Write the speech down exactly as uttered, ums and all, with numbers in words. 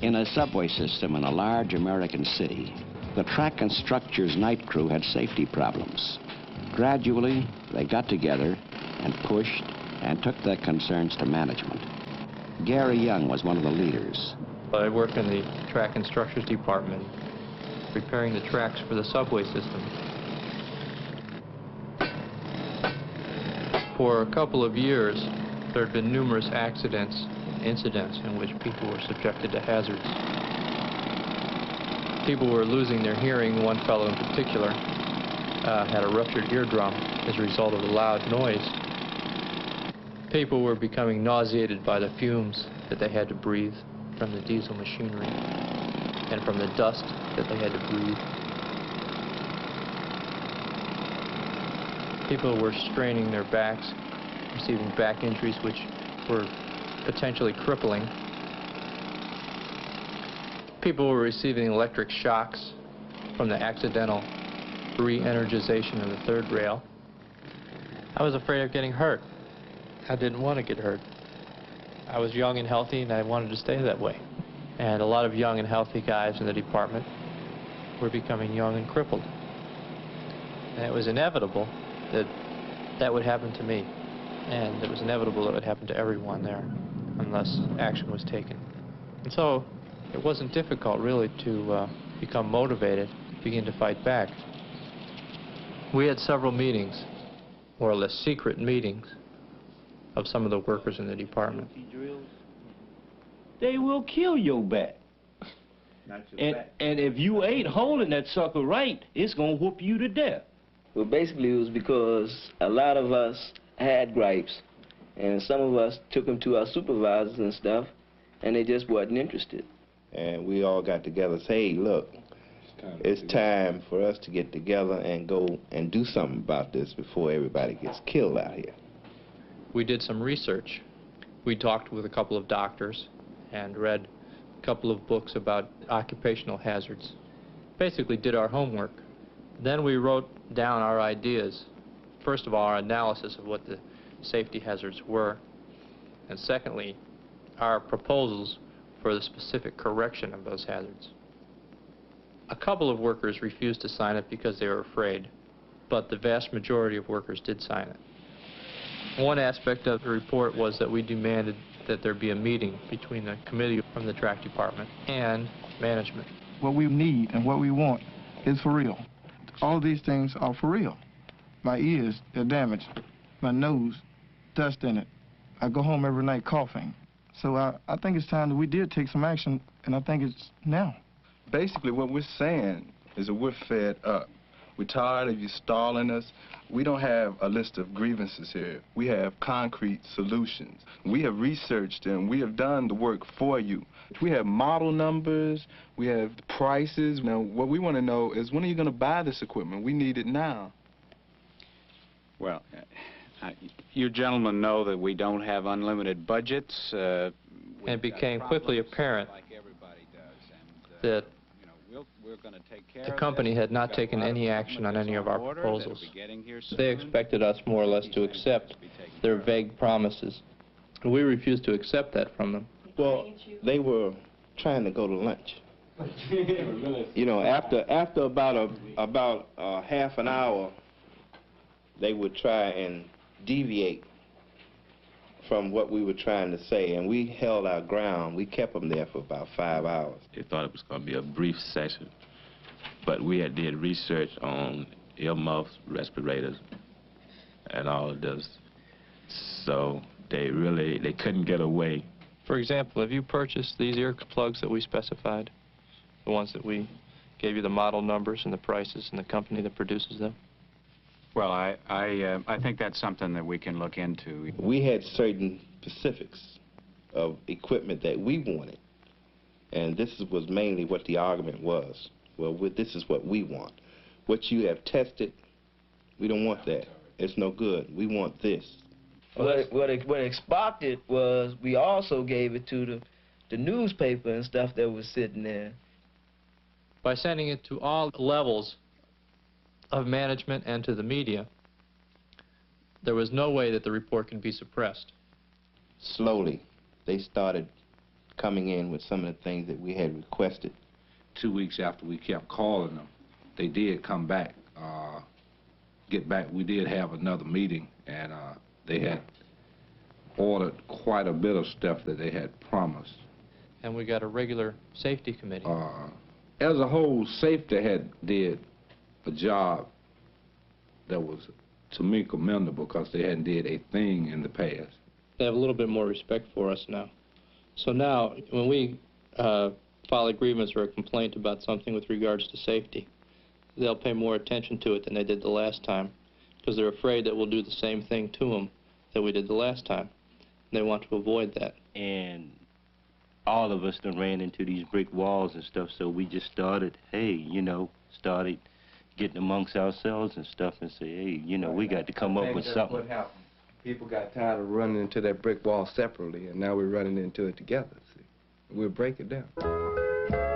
In a subway system in a large American city, the track and structures night crew had safety problems. Gradually, they got together and pushed and took their concerns to management. Gary Young was one of the leaders. I work in the track and structures department, preparing the tracks for the subway system. For a couple of years, there had been numerous accidents, incidents in which people were subjected to hazards. People were losing their hearing. One fellow in particular uh, had a ruptured eardrum as a result of the loud noise. People were becoming nauseated by the fumes that they had to breathe from the diesel machinery and from the dust that they had to breathe. People were straining their backs, receiving back injuries which were potentially crippling. People were receiving electric shocks from the accidental re-energization of the third rail. I was afraid of getting hurt. I didn't want to get hurt. I was young and healthy, and I wanted to stay that way. And a lot of young and healthy guys in the department were becoming young and crippled. And it was inevitable that that would happen to me. And it was inevitable that it would happen to everyone there unless action was taken. And so it wasn't difficult, really, to uh, become motivated, begin to fight back. We had several meetings, more or less secret meetings, of some of the workers in the department. They will kill your back. And, back. and if you ain't holding that sucker right, it's gonna whoop you to death. Well, basically, it was because a lot of us had gripes, and some of us took them to our supervisors and stuff, and they just wasn't interested. And we all got together and said, hey, look, it's time for us to get together and go and do something about this before everybody gets killed out here. We did some research. We talked with a couple of doctors and read a couple of books about occupational hazards. Basically did our homework. Then we wrote down our ideas. First of all, our analysis of what the safety hazards were, and secondly, our proposals for the specific correction of those hazards. A couple of workers refused to sign it because they were afraid, but the vast majority of workers did sign it. One aspect of the report was that we demanded that there be a meeting between the committee from the track department and management. What we need and what we want is for real. All these things are for real. My ears, they're damaged. My nose, dust in it. I go home every night coughing. So I, I think it's time that we did take some action, and I think it's now. Basically, what we're saying is that we're fed up. We're tired of you stalling us. We don't have a list of grievances here. We have concrete solutions. We have researched and we have done the work for you. We have model numbers. We have prices. Now, what we want to know is, when are you going to buy this equipment? We need it now. Well, uh, you gentlemen know that we don't have unlimited budgets. Uh, it became quickly apparent like everybody does, and, uh, that We'll, we're going to take care the of company this. had not We've got taken a lot any of action on any of our order proposals. that'll be getting here soon. They expected us more or less to accept their vague promises. We refused to accept that from them. Well, they were trying to go to lunch. You know, after after about a about a half an hour, they would try and deviate from what we were trying to say, and we held our ground. We kept them there for about five hours. They thought it was going to be a brief session, but we had did research on earmuffs, respirators, and all of this, so they really, they couldn't get away. For example, have you purchased these ear plugs that we specified? The ones that we gave you the model numbers and the prices and the company that produces them? Well, I, I, uh, I think that's something that we can look into. We had certain specifics of equipment that we wanted, and this was mainly what the argument was. Well, with, this is what we want. What you have tested, we don't want that. It's no good. We want this. What, what, what expected was, we also gave it to the, the newspaper and stuff that was sitting there. By sending it to all levels of management and to the media, there was no way that the report could be suppressed. Slowly, they started coming in with some of the things that we had requested. Two weeks after we kept calling them, they did come back, uh, get back. We did have another meeting, and uh, they had ordered quite a bit of stuff that they had promised. And we got a regular safety committee. Uh, as a whole, safety had did a job that was, to me, commendable, because they hadn't did a thing in the past. They have a little bit more respect for us now. So now, when we uh, file a grievance or a complaint about something with regards to safety, they'll pay more attention to it than they did the last time, because they're afraid that we'll do the same thing to them that we did the last time. They want to avoid that. And all of us done ran into these brick walls and stuff, so we just started, hey, you know, started getting amongst ourselves and stuff and say, hey, you know, we got to come up with something. What happened? People got tired of running into that brick wall separately, and now we're running into it together. See? We'll break it down.